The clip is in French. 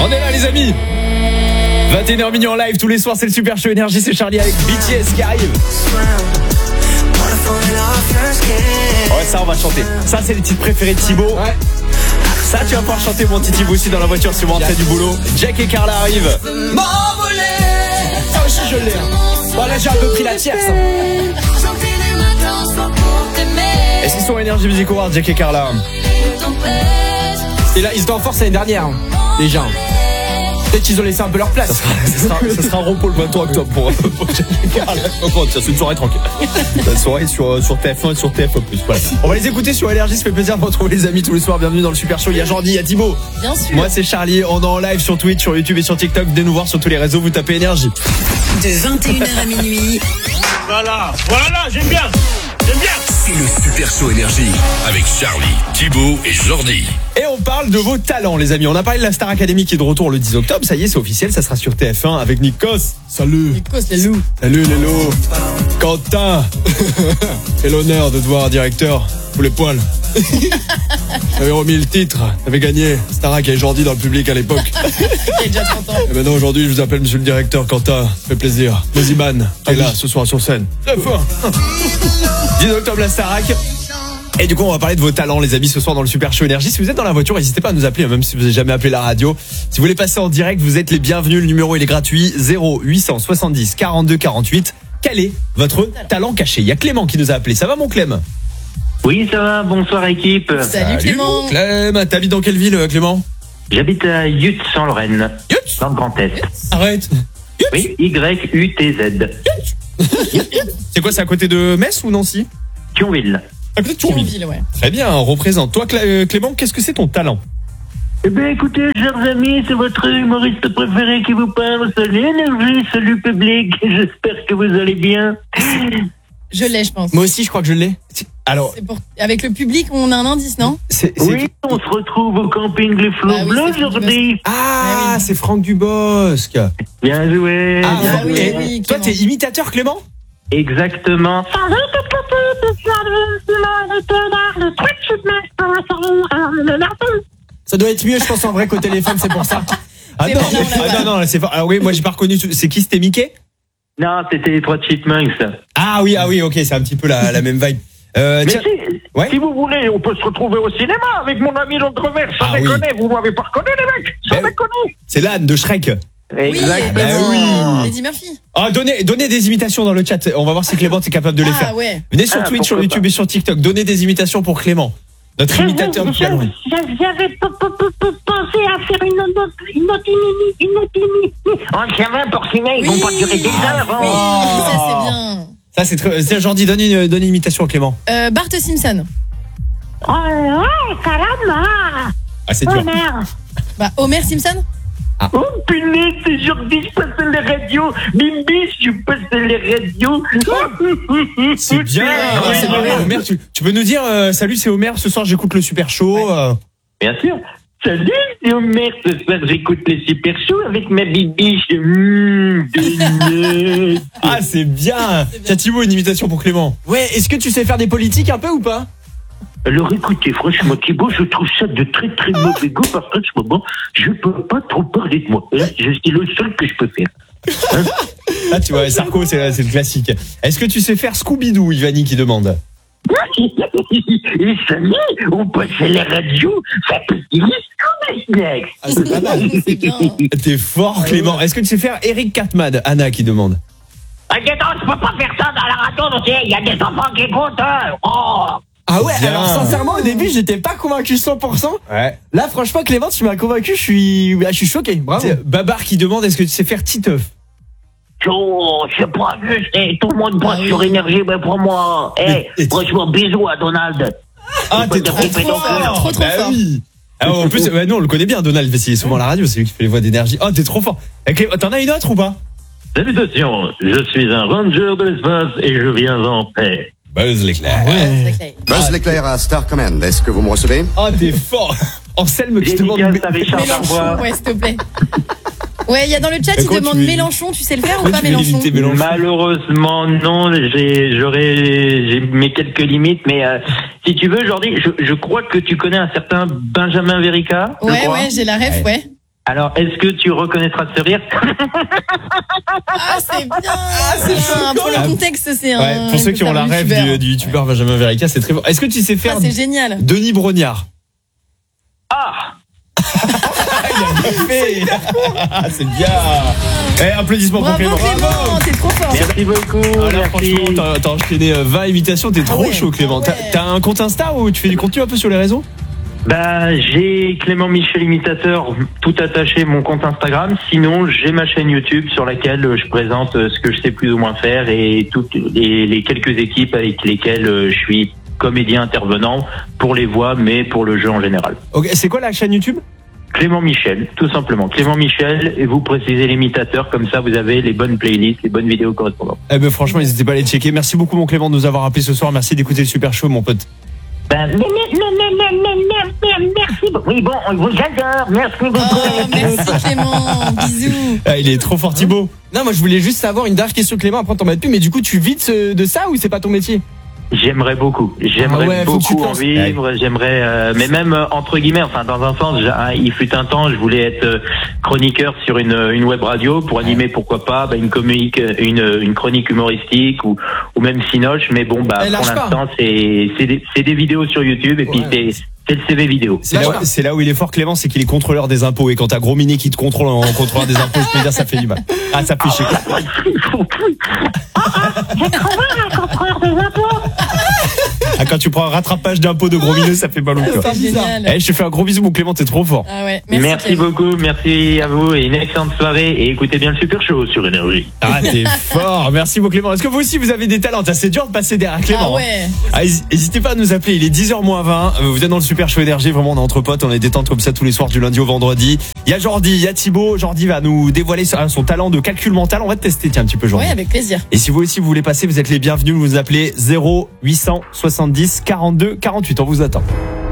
On est là les amis. 21h minuit en live tous les soirs, c'est le Super Show Énergie, c'est Charlie avec BTS qui arrive. Ouais, ça on va chanter. Ça c'est le titre préféré de Thibaut. Ouais. Ça tu vas pouvoir chanter mon petit Thibaut aussi dans la voiture si vous rentrez du boulot. Jack et Carla arrivent. Ça aussi je l'ai. Bon là j'ai un peu pris la tierce. Est-ce qu'ils sont Énergie Music Awards, Jack et Carla? Et là ils étaient en force l'année dernière déjà. Peut-être qu'ils ont laissé un peu leur place. Ça sera un repos le 23 octobre pour Jack et Carla. C'est une soirée tranquille. La soirée sur TF1 et sur TF1+. Voilà. On va les écouter sur Énergie, ça fait plaisir de retrouver les amis tous les soirs. Bienvenue dans le Super Show. Il y a Jordi, il y a Thibaut. Bien sûr. Moi c'est Charlie, on est en live sur Twitch, sur YouTube et sur TikTok. Venez nous voir sur tous les réseaux, vous tapez Énergie. De 21h à minuit. Voilà, j'aime bien. C'est le Super Show Énergie avec Charlie, Thibaut et Jordi. Et on parle de vos talents les amis. On a parlé de la Star Academy qui est de retour le 10 octobre. Ça y est, c'est officiel, ça sera sur TF1 avec Nikos. Salut. Nikos, les loups. Salut les loups. Quentin. Quel l'honneur de te voir directeur. Tous les poils. J'avais remis le titre, t'avais gagné. Starac et Jordi dans le public à l'époque. Il y a déjà 30 ans. Et maintenant aujourd'hui je vous appelle monsieur le directeur Quentin. Ça fait plaisir. Moziman est là ce soir sur scène. Très fort. 10 octobre la Starac. Et du coup on va parler de vos talents les amis ce soir dans le Super Show Énergie. Si vous êtes dans la voiture, n'hésitez pas à nous appeler, même si vous n'avez jamais appelé la radio. Si vous voulez passer en direct, vous êtes les bienvenus. Le numéro il est gratuit, 0870 42 48. Quel est votre talent caché? Il y a Clément qui nous a appelé. Ça va mon Clem? Oui, ça va, bonsoir équipe. Salut Clément. Clem, t'habites dans quelle ville Clément? J'habite à Yutz en Lorraine, Yutz dans le Grand Est. Arrête. Oui, Y-U-T-Z. C'est quoi, c'est à côté de Metz ou Nancy? Thionville. À côté de Thionville. Thionville, ouais. Très bien, on représente. Toi Clément, qu'est-ce que c'est ton talent? Eh bien écoutez, chers amis, c'est votre humoriste préféré qui vous parle. Salut Énergie, salut public, j'espère que vous allez bien. Je l'ai, je pense. Moi aussi je crois que je l'ai. Alors, Avec le public, on a un indice, non? Oui, on se retrouve au camping Les Flots Ah oui, Bleus c'est Franck aujourd'hui. Ah, c'est Franck Dubosc. Bien joué, Ah, bien oui, joué. oui. Toi, t'es imitateur, Clément? Exactement. Ça doit être mieux je pense en vrai qu'au téléphone, c'est pour ça. Ah C'est non, bon, là, on l'a non, c'est fort. Alors oui, moi j'ai pas reconnu. C'est qui? C'était Mickey? Non, c'était les trois Chipmunks. Ah oui, ok, c'est un petit peu la même vibe. Mais Tiens, ouais. si vous voulez, on peut se retrouver au cinéma avec mon ami l'Entrevers. Sans Ah déconner, vous m'avez pas reconnu les mecs. Sans déconner. C'est l'âne de Shrek. Exactement. oui. Eddie Murphy. Ah, donnez des imitations dans le chat. On va voir si Clément est capable de les faire. Ah ouais. Venez sur Twitch, sur pourquoi YouTube pas. et sur TikTok. Donnez des imitations pour Clément, notre imitateur du talent. J'avais pensé à faire une autre on savait pour ciné, ils vont pas durer des heures. Oui, Hein. ça c'est bien. Ça c'est très. Tiens, Jordi, donne une imitation à Clément. Bart Simpson. Ouais, caramba. Ah, c'est dur. Bah, Homer Simpson. Oh punaise, c'est Jordi, je passe les radios. Bimbi, je passe les radios. C'est bien. Ouais, c'est vrai. Homer, tu peux nous dire salut, c'est Homer. Ce soir, j'écoute le Super Show. Bien sûr. Salut, c'est Homer. Ce soir, j'écoute les Super Show avec ma bibiche. Ah, c'est bien. Tiens, Thibaut, une imitation pour Clément. Ouais, est-ce que tu sais faire des politiques un peu ou pas? Alors écoutez, franchement, Thibaut, je trouve ça de très très mauvais goût parce qu'en ce moment, je peux pas trop parler de moi. Là, je suis le seul que je peux faire. Ah, tu vois, Sarko, c'est le classique. Est-ce que tu sais faire Scooby-Doo, Ivani qui demande? Les amis, on passe à la radio, ça peut dire Scooby-Snacks. Ah, c'est pas mal. C'est bien. T'es fort, Clément. Est-ce que tu sais faire Eric Cartman, Anna qui demande? Ah, dis donc, je peux pas faire ça dans la radio, tu sais, il y a des enfants qui écoutent. Hein. Oh. Ah ouais, Bien. alors sincèrement au début j'étais pas convaincu 100%. Ouais. Là franchement Clément tu m'as convaincu, je suis choqué, bravo. Babar qui demande est-ce que tu sais faire Titeuf? Oh, c'est pas juste, tout le monde passe sur énergie, mais pour moi, franchement, bisous à Donald. Ah, t'es trop fort. Trop Bah fort. oui. Alors, en plus, nous on le connaît bien, Donald, parce qu'il est souvent à la radio, c'est lui qui fait les voix d'énergie. Oh, t'es trop fort. T'en as une autre ou pas? Salutations, je suis un ranger de l'espace et je viens en paix. Buzz l'éclair. Buzz l'éclair à Star Command, est-ce que vous me recevez? Oh, t'es fort. Anselme qui te demande... Dédicace à Richard Mélenchon, Darbois. ouais, s'il te plaît. Ouais, il y a dans le chat, il Comment demande tu veux- Mélenchon, tu sais le faire ou Comment pas tu veux Mélenchon? limiter Mélenchon? Malheureusement, non, j'ai mes quelques limites, mais si tu veux, Jordi, je crois que tu connais un certain Benjamin Verica. je Ouais, crois. ouais, j'ai la ref, ouais. Alors, est-ce que tu reconnaîtras ce rire? Ah, c'est bien. Pour le contexte, c'est un. Ouais, pour ceux qui ont la rêve du youtubeur Benjamin Verica, c'est très bon. Est-ce que tu sais faire c'est génial. Denis Brognard? Ah! C'est bien. Applaudissements pour Bravo Clément, t'es trop fort. Merci beaucoup. Alors, franchement, t'as enchaîné 20 imitations, t'es trop chaud Clément. ouais. T'as un compte Insta où tu fais du contenu un peu sur les réseaux? Bah, j'ai Clément Michel Imitateur tout attaché mon compte Instagram. Sinon, j'ai ma chaîne YouTube sur laquelle je présente ce que je sais plus ou moins faire et toutes les quelques équipes avec lesquelles je suis comédien intervenant pour les voix, mais pour le jeu en général. Ok, c'est quoi la chaîne YouTube? Clément Michel, tout simplement. Clément Michel, et vous précisez l'imitateur, comme ça vous avez les bonnes playlists, les bonnes vidéos correspondantes. Eh ben franchement, n'hésitez pas à les checker. Merci beaucoup mon Clément de nous avoir appelé ce soir. Merci d'écouter le Super Show mon pote. Merci. Oui, bon, on vous adore. Merci beaucoup. Oh, merci Clément, bisous. Ah, il est trop fort Thibaut. Non, moi je voulais juste savoir une dernière question Clément, après on t'en met plus, mais du coup tu vis de ça ou c'est pas ton métier? J'aimerais beaucoup. J'aimerais beaucoup en vivre. J'aimerais, mais même entre guillemets, enfin dans un sens, il fut un temps, je voulais être chroniqueur sur une web radio pour animer, pourquoi pas, une chronique humoristique ou même Cinoche. Mais bon, pour l'instant, c'est des vidéos sur YouTube et puis c'est le CV vidéo. C'est là où il est fort Clément, c'est qu'il est contrôleur des impôts et quand t'as Gros Minet qui te contrôle en contrôleur des impôts, je peux dire ça fait du mal. Ah, ça fait chier. J'ai trouvé un contrôleur des impôts. Ah, quand tu prends un rattrapage d'impôts de Gros Minet, ça fait mal au cœur. C'est génial. Je te fais un gros bisou mon Clément, t'es trop fort. Ah ouais, Merci beaucoup, merci à vous et une excellente soirée et écoutez bien le Super Show sur Énergie. Ah, t'es fort. Merci mon Clément. Est-ce que vous aussi vous avez des talents? C'est dur de passer derrière Clément. Ah ouais. N'hésitez pas à nous appeler, il est 10h-20. Vous êtes dans le Super Show Énergie, vraiment on est entre potes, on est détente comme ça tous les soirs du lundi au vendredi. Il y a Jordi, il y a Thibaut. Jordi va nous dévoiler son talent de calcul mental. On va te tester un petit peu Jordi. Ouais, avec plaisir. Et si vous aussi vous voulez passer, vous êtes les bienvenus, vous appelez 0870 42 48, on vous attend.